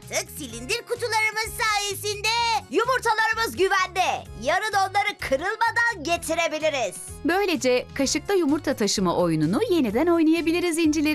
Artık silindir kutularımız sayesinde Yumurtalarımız güvende. Yarın onları kırılmadan getirebiliriz. Böylece kaşıkla yumurta taşıma oyununu yeniden oynayabiliriz İncilerim.